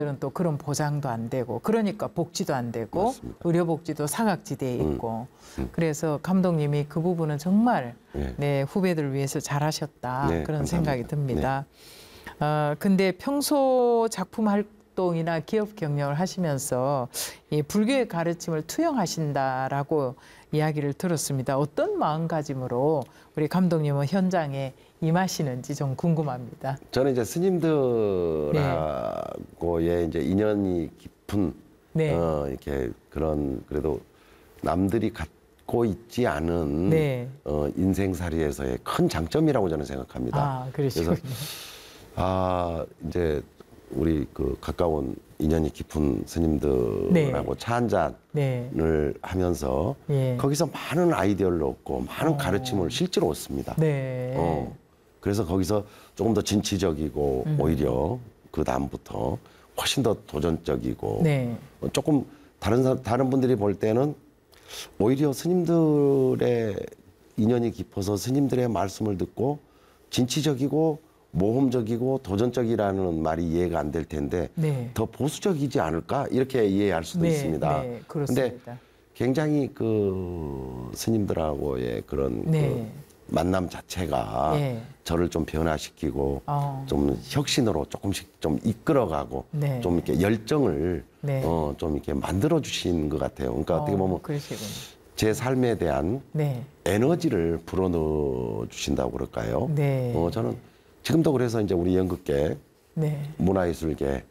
들은 또 그런 보장도 안 되고 그러니까 복지도 안 되고 맞습니다. 의료복지도 사각지대에 있고 그래서 감독님이 그 부분은 정말 네. 네, 후배들을 위해서 잘하셨다 네, 그런 감사합니다. 생각이 듭니다. 근데 평소 작품 활동이나 기업 경영을 하시면서 이 불교의 가르침을 투영하신다라고 이야기를 들었습니다. 어떤 마음가짐으로 우리 감독님은 현장에 임하시는지 좀 궁금합니다. 저는 이제 스님들하고의 이제 인연이 깊은 네. 이렇게 그런 그래도 남들이 갖고 있지 않은 네. 인생살이에서의 큰 장점이라고 저는 생각합니다. 아, 그러시군요. 그래서 이제 우리 그 가까운 인연이 깊은 스님들하고 네. 차 한 잔을 네. 하면서 예. 거기서 많은 아이디어를 얻고 많은 가르침을 실제로 얻습니다. 네. 그래서 거기서 조금 더 진취적이고 오히려 그 다음부터 훨씬 더 도전적이고 네. 조금 다른 분들이 볼 때는 오히려 스님들의 인연이 깊어서 스님들의 말씀을 듣고 진취적이고 모험적이고 도전적이라는 말이 이해가 안 될 텐데 네. 더 보수적이지 않을까 이렇게 이해할 수도 네, 있습니다. 네, 그렇습니다. 근데 굉장히 그 스님들하고의 그런 네. 그 만남 자체가 네. 저를 좀 변화시키고 어. 좀 혁신으로 조금씩 좀 이끌어가고 네. 좀 이렇게 열정을 네. 좀 이렇게 만들어 주신 것 같아요. 그러니까 어떻게 보면 그러시군요. 제 삶에 대한 네. 에너지를 불어넣어 주신다고 그럴까요? 네. 저는 지금도 그래서 이제 우리 연극계 네. 문화예술계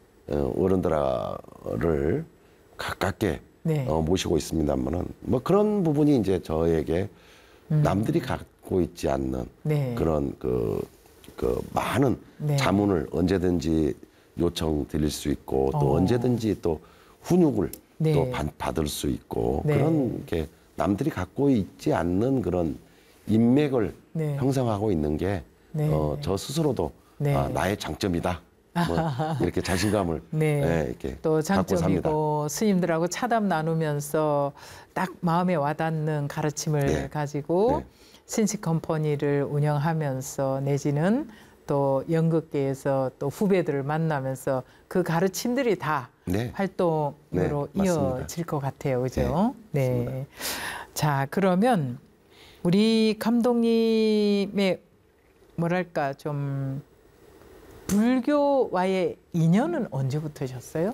어른들을 가깝게 네. 모시고 있습니다만은 뭐 그런 부분이 이제 저에게 남들이 갖고 있지 않는 네. 그런 그 많은 네. 자문을 언제든지 요청 드릴 수 있고 또 언제든지 또 훈육을 네. 또 받을 수 있고 네. 그런 게 남들이 갖고 있지 않는 그런 인맥을 네. 형성하고 있는 게 네. 저 스스로도 네. 나의 장점이다. 뭐 이렇게 자신감을 네. 이렇게 또 갖고 삽니다. 장점이고 스님들하고 차담 나누면서 딱 마음에 와닿는 가르침을 네. 가지고 네. 신식 컴퍼니를 운영하면서 내지는 또 연극계에서 또 후배들을 만나면서 그 가르침들이 다 네. 활동으로 네, 맞습니다. 이어질 것 같아요. 그죠? 네, 네. 맞습니다. 자, 그러면 우리 감독님의 뭐랄까 좀 불교와의 인연은 언제부터셨어요?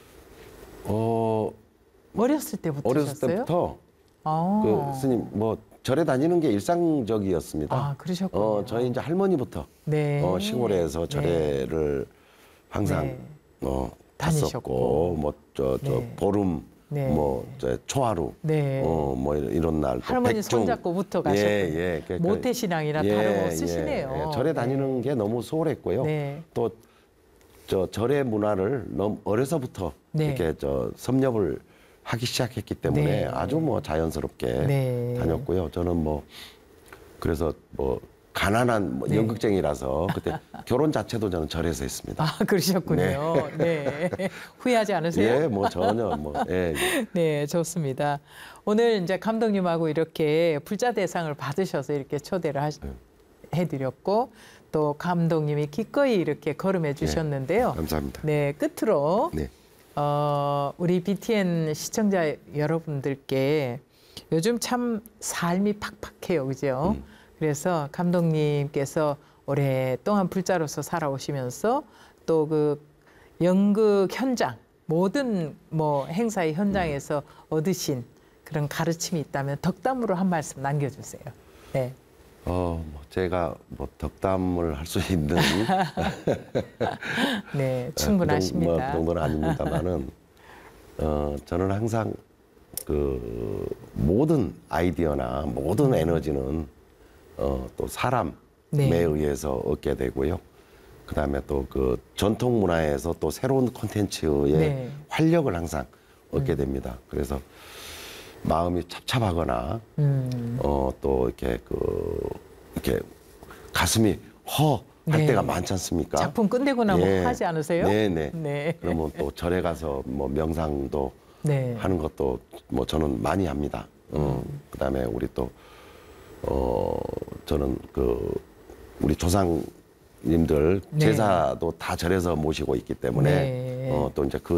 어렸을 때부터 어렸을 셨어요? 때부터 아. 그 스님 뭐 절에 다니는 게 일상적이었습니다. 아, 그러셨군요. 저희 이제 할머니부터 네. 시골에서 절에를 항상 네. 갔었고 뭐 저 네. 보름 네. 뭐 저 초하루 네. 뭐 이런 날 또 할머니 백중. 손잡고부터 가셨군요. 예. 그러니까 모태신앙이라 다름없으시네요. 절에 다니는 게 너무 소홀했고요. 네. 또 저 절의 문화를 너무 어려서부터 네. 이렇게 섭렵을 하기 시작했기 때문에 네. 아주 뭐 자연스럽게 네. 다녔고요. 저는 뭐 그래서 뭐 가난한 네. 연극쟁이라서 그때 결혼 자체도 저는 절에서 했습니다. 아, 그러셨군요. 네. 후회하지 않으세요? 예, 뭐 전혀 뭐 예. 네, 좋습니다. 오늘 이제 감독님하고 이렇게 불자 대상을 받으셔서 이렇게 초대를 해드렸고 또 감독님이 기꺼이 이렇게 걸음해 주셨는데요. 감사합니다. 네, 끝으로 네. 우리 BTN 시청자 여러분들께 요즘 참 삶이 팍팍해요, 그죠? 그래서 감독님께서 오랫동안 불자로서 살아오시면서 또 그 연극 현장 모든 뭐 행사의 현장에서 얻으신 그런 가르침이 있다면 덕담으로 한 말씀 남겨주세요. 네. 뭐 제가 뭐 덕담을 할 수 있는 네, 충분하십니다. 그 정도는 아닙니다만은 저는 항상 그 모든 아이디어나 모든 에너지는 또 사람에 네. 의해서 얻게 되고요. 그다음에 또 그 전통 문화에서 또 새로운 콘텐츠의 네. 활력을 항상 얻게 됩니다. 그래서 마음이 찹찹하거나 또 이렇게 이렇게 가슴이 허 할 네. 때가 많지 않습니까? 작품 끝내고 나면 예. 하지 않으세요? 네네. 네. 그러면 또 절에 가서 뭐 명상도 네. 하는 것도 뭐 저는 많이 합니다. 그다음에 우리 또 저는 그 우리 조상 님들 네. 제사도 다 절에서 모시고 있기 때문에 네. 또 이제 그